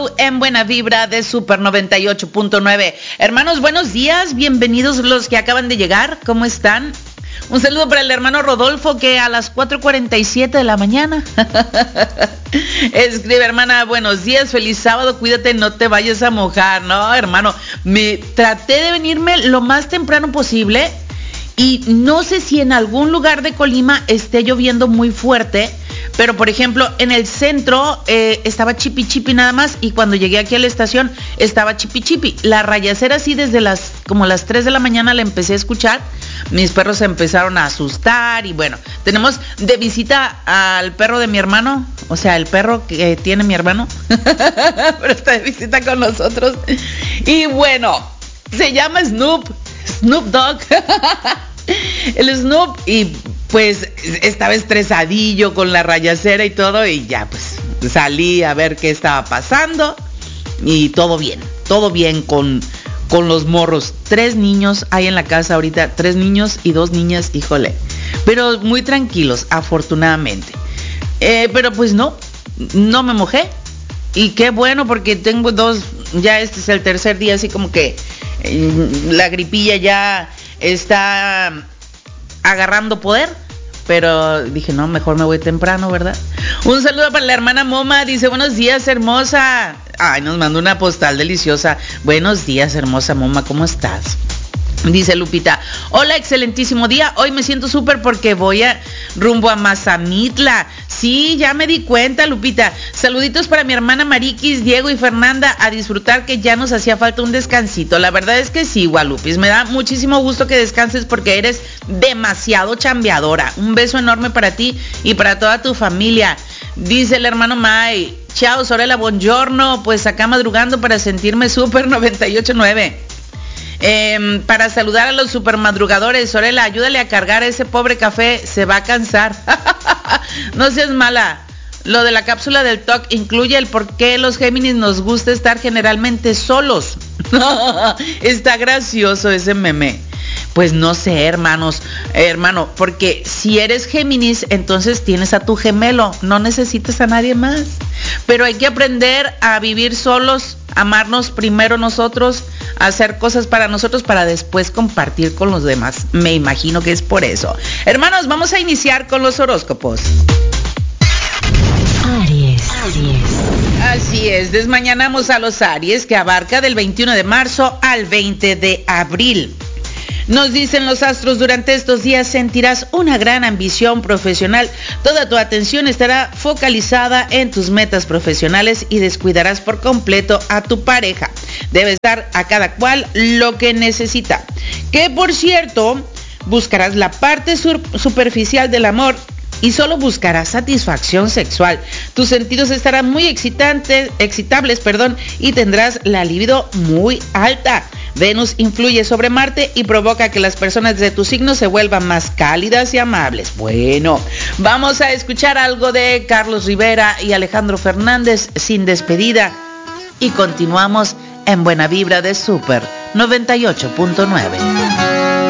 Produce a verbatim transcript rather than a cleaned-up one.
En Buena Vibra de Super noventa y ocho punto nueve. Hermanos, buenos días, bienvenidos los que acaban de llegar, ¿cómo están? Un saludo para el hermano Rodolfo que a las cuatro cuarenta y siete de la mañana escribe: hermana, buenos días, feliz sábado, cuídate, no te vayas a mojar. No, hermano, me traté de venirme lo más temprano posible y no sé si en algún lugar de Colima esté lloviendo muy fuerte. Pero, por ejemplo, en el centro eh, estaba chipi chipi nada más, y cuando llegué aquí a la estación estaba chipi chipi. La rayacera sí desde las como las tres de la mañana la empecé a escuchar. Mis perros se empezaron a asustar y bueno, tenemos de visita al perro de mi hermano, o sea, el perro que tiene mi hermano, pero está de visita con nosotros. Y bueno, se llama Snoop, Snoop Dogg. El Snoop, y pues estaba estresadillo con la rayacera y todo, y ya pues salí a ver qué estaba pasando y todo bien, todo bien con, con los morros. Tres niños hay en la casa ahorita, tres niños y dos niñas, híjole, pero muy tranquilos, afortunadamente. Eh, pero pues no, no me mojé, y qué bueno, porque tengo dos, ya este es el tercer día, así como que eh, la gripilla ya está agarrando poder, pero dije, no, mejor me voy temprano, ¿verdad? Un saludo para la hermana Moma, dice: buenos días, hermosa. Ay, nos mandó una postal deliciosa. Buenos días, hermosa Moma, ¿cómo estás? Dice Lupita: hola, excelentísimo día. Hoy me siento súper porque voy a rumbo a Mazamitla. Sí, ya me di cuenta, Lupita. Saluditos para mi hermana Mariquis, Diego y Fernanda, a disfrutar, que ya nos hacía falta un descansito. La verdad es que sí, Gualupis, me da muchísimo gusto que descanses porque eres demasiado chambeadora. Un beso enorme para ti y para toda tu familia. Dice el hermano May: chao, Sorela, buongiorno. Pues acá madrugando para sentirme Super noventa y ocho punto nueve. Eh, para saludar a los super madrugadores. Sorela, ayúdale a cargar a ese pobre café, se va a cansar. No seas mala. Lo de la cápsula del T O C incluye el por qué los Géminis nos gusta estar generalmente solos. Está gracioso ese meme. Pues no sé, hermanos, eh, hermano, porque si eres Géminis, entonces tienes a tu gemelo, no necesitas a nadie más. Pero hay que aprender a vivir solos, amarnos primero nosotros, hacer cosas para nosotros para después compartir con los demás. Me imagino que es por eso. Hermanos, vamos a iniciar con los horóscopos. Aries, Aries. Así es, desmañanamos a los Aries, que abarca del veintiuno de marzo al veinte de abril. Nos dicen los astros: durante estos días sentirás una gran ambición profesional. Toda tu atención estará focalizada en tus metas profesionales y descuidarás por completo a tu pareja. Debes dar a cada cual lo que necesita. Que por cierto, buscarás la parte sur- superficial del amor y solo buscarás satisfacción sexual. Tus sentidos estarán muy excitantes, excitables, perdón, y tendrás la libido muy alta. Venus influye sobre Marte y provoca que las personas de tu signo se vuelvan más cálidas y amables. Bueno, vamos a escuchar algo de Carlos Rivera y Alejandro Fernández, Sin Despedida, y continuamos en Buena Vibra de Super noventa y ocho punto nueve.